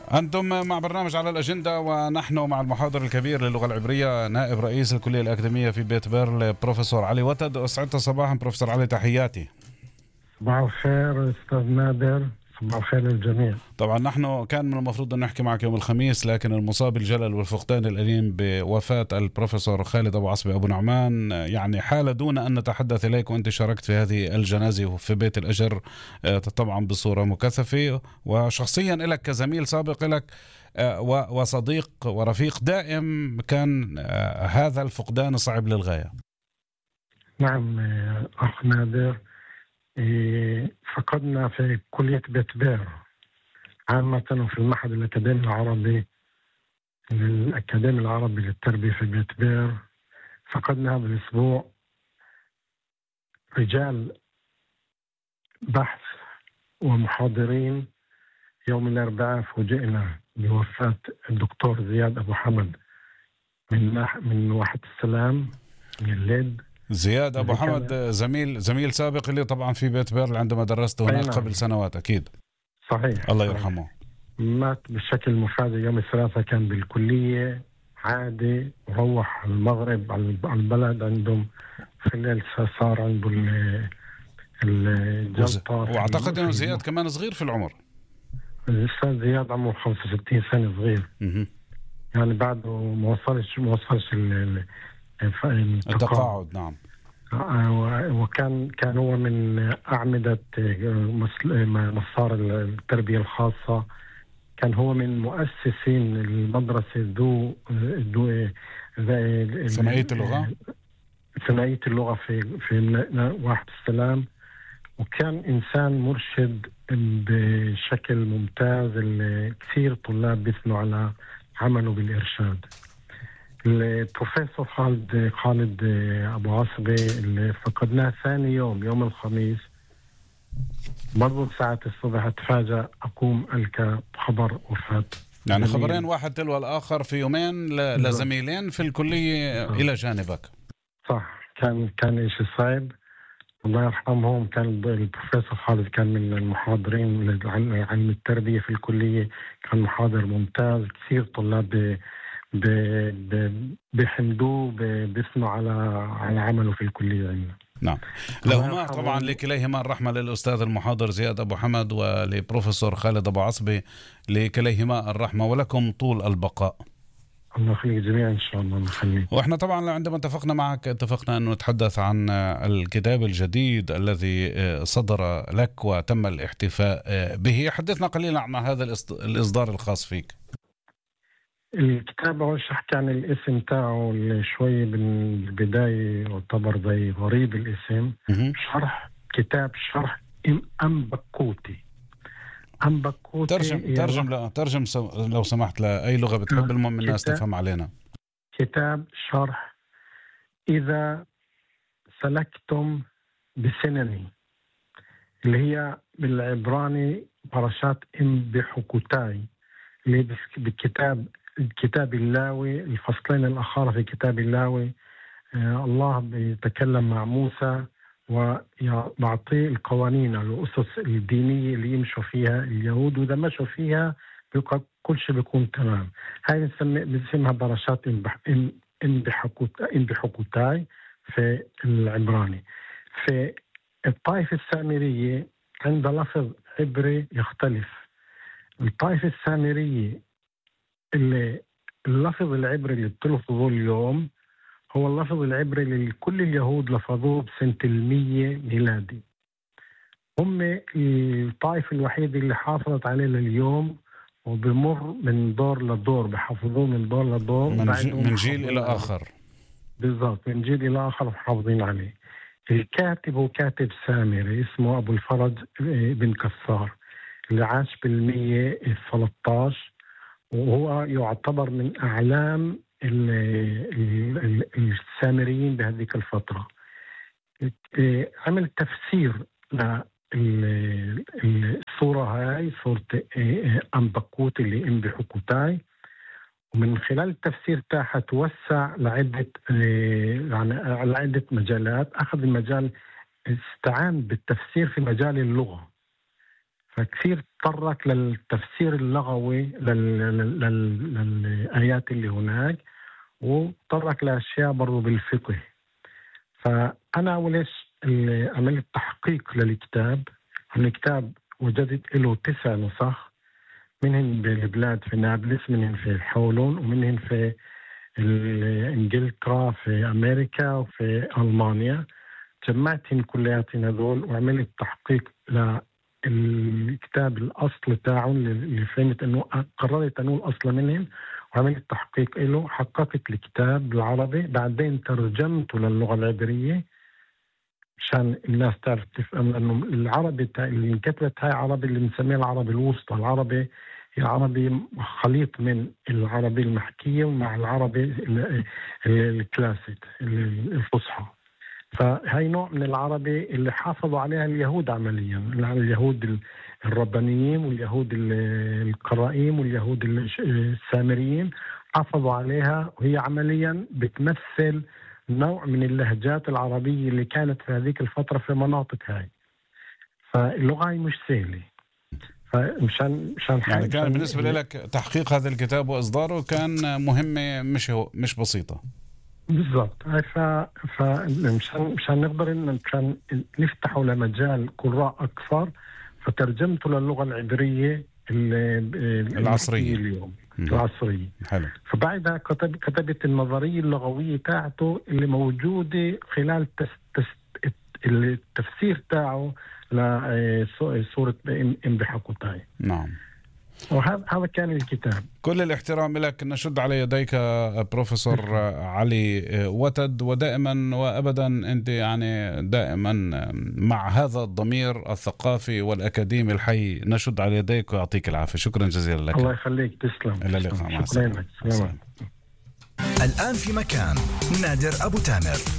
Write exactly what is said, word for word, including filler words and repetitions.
أنتم مع برنامج على الأجندة، ونحن مع المحاضر الكبير للغة العبرية نائب رئيس الكلية الأكاديمية في بيت بيرل بروفيسور علي وتد. أسعدت صباحا بروفيسور علي، تحياتي. صباح الخير أستاذ نادر، صباح الخير للجميع. طبعا نحن كان من المفروض أن نحكي معك يوم الخميس، لكن المصاب الجلل والفقدان الأليم بوفاة البروفيسور خالد أبو عصبي أبو نعمان يعني حال دون أن نتحدث إليك، وأنت شاركت في هذه الجنازة في بيت الأجر طبعا بصورة مكثفة، وشخصيا لك كزميل سابق لك وصديق ورفيق دائم، كان هذا الفقدان صعب للغاية. نعم أخ نادر، فقدنا في كلية بيت بير عامة وفي المعهد الأكاديمي العربي الأكاديمي العربي للتربية في بيت بير، فقدنا هذا الأسبوع رجال بحث ومحاضرين. يوم الأربعاء فوجئنا بوفاة الدكتور زياد أبو حمد من من واحد السلام من الليد. زياد أبو حمد زميل زميل سابق اللي طبعا في بيت بيرل عندما درست هناك قبل سنوات. أكيد صحيح، الله يرحمه. مات بشكل مفاجئ يوم الثلاثاء، كان بالكلية عادي وروح المغرب على البلد عندهم، في الليل صار عنده الجلطة. وأعتقد أنه زياد كمان صغير في العمر. الأستاذ زياد عمره خمسة وستين سنة، صغير م- يعني بعده ما وصلش ما وصلش التقاعد. نعم. وكان كان هو من أعمدة مسار التربية الخاصة، كان هو من مؤسسين المدرسة ذو ذو ثنائية اللغة ثنائية اللغة في في واحد السلام، وكان إنسان مرشد بشكل ممتاز. كثير طلاب بيثنوا على عمله بالإرشاد. البروفيسور خالد خالد أبو عصبي اللي فقدناه ثاني يوم يوم الخميس، برضو ساعة الصبح أتفاجأ أقوم ألقى خبر وفاة. يعني خبرين واحد تلو الآخر في يومين لزميلين في الكلية صح. إلى جانبك. صح، كان كان إشي صعب، الله يرحمهم. كان البروفيسور خالد كان من المحاضرين علم التربية في الكلية، كان محاضر ممتاز. كثير طلاب بيحمدوه بيثنوا على على عمله في الكلية عندنا. نعم، لهما طبعا لكليهما الرحمة، للأستاذ المحاضر زياد أبو حمد ولبروفيسور خالد أبو عصبي، لكليهما الرحمة، ولكم طول البقاء. الله يخليك جميعا إن شاء الله. نخليك. وإحنا طبعا عندما اتفقنا معك اتفقنا أن نتحدث عن الكتاب الجديد الذي صدر لك وتم الاحتفاء به. حدثنا قليلا عن هذا الإصدار الخاص فيك. الكتاب أول شيء أحكي عن الاسم تاعه شوي. بالبداية يعتبر زي غريب الاسم. شرح كتاب شرح أم بكوتي. أم بكوتي ترجم ترجم لا ترجم لو سمحت لأي لغة بتحب، المهم الناس تفهم علينا. كتاب شرح إذا سلكتم بسنني، اللي هي بالعبراني بارشات إم بحكوتاي، اللي بالكتاب الكتاب اللاوي، الفصلين الأخر في كتاب اللاوي. آه الله بيتكلم مع موسى ويعطيه القوانين الأسس الدينية اللي يمشوا فيها اليهود، وإذا مشوا فيها بيبقى كل شيء بيكون تمام. هاي بنسميها بارشات إن إن بحكوتاي في العبراني. في الطائفة السامرية عند لفظ عبري يختلف. الطائفة السامرية اللي اللفظ العبري اللي بتلفظه اليوم هو اللفظ العبري اللي كل اليهود لفظوه بسنة المية ميلادي. هم الطائفة الوحيدة اللي حافظت عليه لليوم، وبمر من دور لدور، بحفظوه من دور لدور، من, ج... من جيل إلى آخر. بالضبط، من جيل إلى آخر محافظين عليه. الكاتب هو كاتب سامري اسمه أبو الفرج بن كسار، اللي عاش بالمية الثلاثة عشر، وهو يعتبر من أعلام السامريين بهذيك الفترة. عمل تفسير للصورة هاي، صورة أم بكوت اللي أم بحكوتاي، ومن خلال التفسير تاعها توسع لعدة يعني لعدة مجالات. أخذ المجال، استعان بالتفسير في مجال اللغة، فكثير تطرق للتفسير اللغوي للآيات اللي هناك، وتطرق لأشياء برضو بالفقه. فأنا أولش عملت تحقيق للكتاب. الكتاب وجدت له تسع نسخ، منهن بالبلاد في نابلس، منهن في حولون، ومنهن في إنجلترا، في أمريكا، وفي ألمانيا. جمعتهم كلياتهم هذول وعملت تحقيق للكتاب الأصل تاعهم اللي فهمت أنه قررت أنه الأصل منهم، وعملت تحقيق له. حققت الكتاب بالعربي، بعدين ترجمته للغة العبرية عشان الناس تعرف تفهم، لأنه العربي اللي انكتبت هاي عربي اللي بنسميه العربي الوسطى. العربي هي عربي خليط من العربي المحكية ومع العربي الكلاسيك الفصحى. فهي نوع من العربي اللي حافظوا عليها اليهود عمليا، اليهود الربانيين واليهود القرائيم واليهود السامريين حافظوا عليها، وهي عمليا بتمثل نوع من اللهجات العربية اللي كانت في هذيك الفترة في مناطق هاي. فاللغة مش سهلة. فمشان مشان يعني كان بالنسبة لك تحقيق هذا الكتاب وإصداره كان مهمة مش مش بسيطة. بالضبط. ف فمشان مشان نقدر إن مشان نفتحه لمجال قراء أكثر، فترجمته للغة العبرية العصرية اليوم العصرية. حلو. فبعدها كتب كتبت النظرية اللغوية تاعته اللي موجودة خلال تس تس التفسير تاعه لسورة انبحاقوتاي. نعم. وهذا هذا كان الكتاب. كل الاحترام لك، نشد على يديك بروفيسور علي وتد، ودائما وابدا انت يعني دائما مع هذا الضمير الثقافي والاكاديمي الحي. نشد على يديك ويعطيك العافيه. شكرا جزيلا لك. الله يخليك. تسلم. الى اللقاء. مع السلامه. الآن في مكان نادر أبو تامر.